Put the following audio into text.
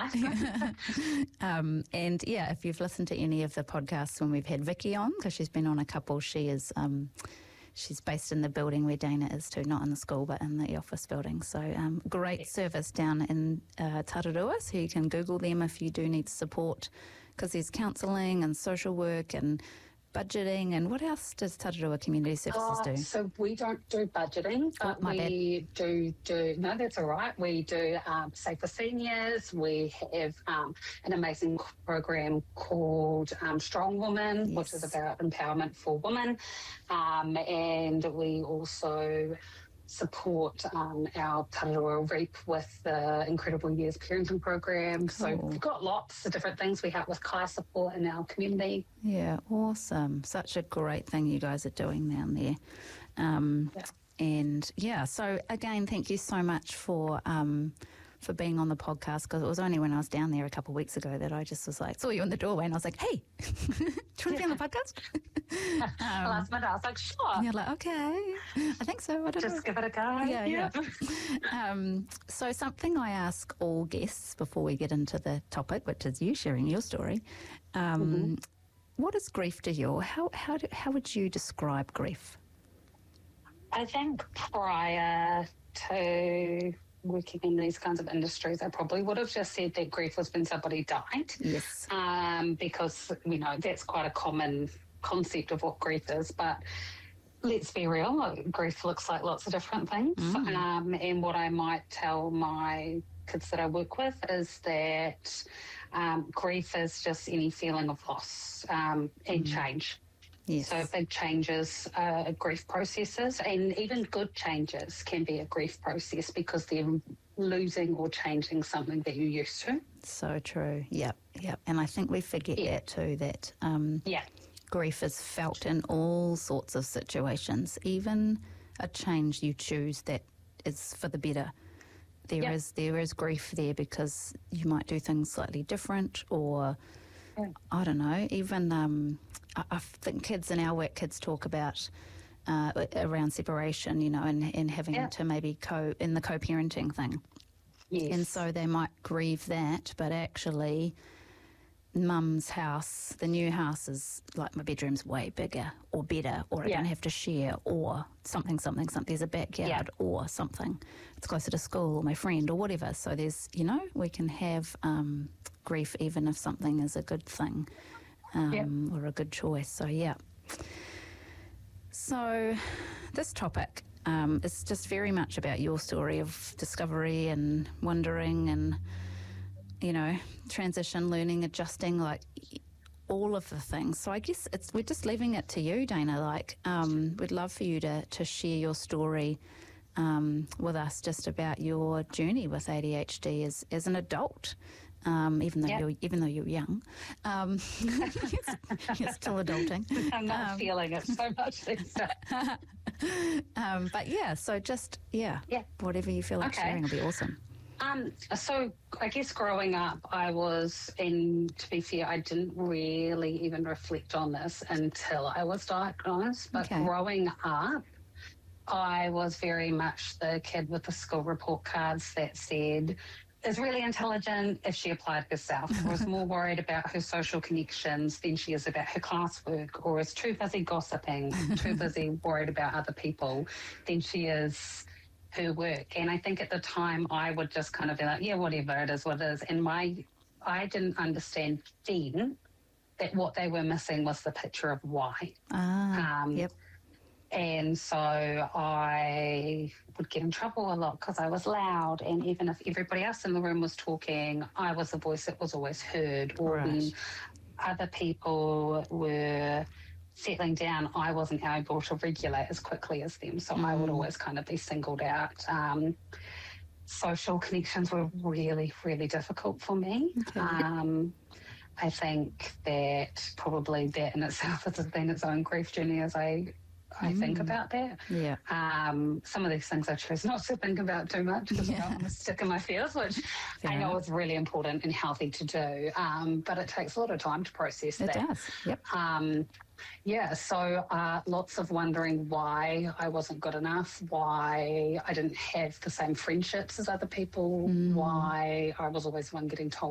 life. And yeah, if you've listened to any of the podcasts when we've had Vicky on, because she's been on a couple, she is she's based in the building where Dana is too, not in the school but in the office building. So great service down in Tararua, so you can Google them if you do need support, because there's counselling and social work and budgeting. And what else does Tararua Community Services do? So we don't do budgeting, but we do, no, that's all right. We do Safe for Seniors. We have an amazing program called Strong Women, which is about empowerment for women. And we also support our Tararua REAP with the Incredible Years Parenting Program. Cool. So we've got lots of different things. We help with CAI support in our community. Yeah, awesome. Such a great thing you guys are doing down there. And yeah, so again, thank you so much for being on the podcast, because it was only when I was down there a couple of weeks ago that I just was like, saw you in the doorway and I was like, hey, do you want to be on the podcast? Last minute I was like, sure. And you're like, okay, I think so. I don't know. Just give it a go. Yeah. So something I ask all guests before we get into the topic, which is you sharing your story. What is grief to you? How would you describe grief? I think prior to working in these kinds of industries, I probably would have just said that grief was when somebody died. Yes. Because, that's quite a common concept of what grief is. But let's be real, grief looks like lots of different things. And what I might tell my kids that I work with is that grief is just any feeling of loss and change. Yes. So big changes are grief processes, and even good changes can be a grief process because they're losing or changing something that you're used to. So true. Yep. And I think we forget that too, that grief is felt in all sorts of situations, even a change you choose that is for the better. There is grief there because you might do things slightly different, or I don't know, even I think kids in our work, kids talk about around separation, and having to maybe in the co-parenting thing. Yes. And so they might grieve that, but actually mum's house, the new house is like my bedroom's way bigger or better, or I don't have to share, or something, there's a backyard or something. It's closer to school or my friend or whatever. So there's, we can have grief even if something is a good thing. Or a good choice. So So this topic is just very much about your story of discovery and wondering and, transition, learning, adjusting, like all of the things. So I guess we're just leaving it to you, Dana. We'd love for you to share your story with us, just about your journey with ADHD as an adult. Even though you're young, you're still adulting. I'm not feeling it so much these days. But so just whatever you feel like sharing will be awesome. So I guess growing up, and to be fair, I didn't really even reflect on this until I was diagnosed. But growing up, I was very much the kid with the school report cards that said, is really intelligent if she applied herself, or is more worried about her social connections than she is about her classwork, or is too busy gossiping, too busy worried about other people than she is her work. And I think at the time I would just kind of be like, whatever, it is what it is. And I didn't understand then that what they were missing was the picture of why. And so I would get in trouble a lot because I was loud, and even if everybody else in the room was talking, I was the voice that was always heard. Or when other people were settling down, I wasn't able to regulate as quickly as them, so I would always kind of be singled out. Social connections were really, really difficult for me. I think that probably that in itself has been its own grief journey as I think about that. Some of these things I choose not to think about too much because I don't want to stick in my feels, which I know is really important and healthy to do, but it takes a lot of time to process that. It does, so lots of wondering why I wasn't good enough, why I didn't have the same friendships as other people, why I was always one getting told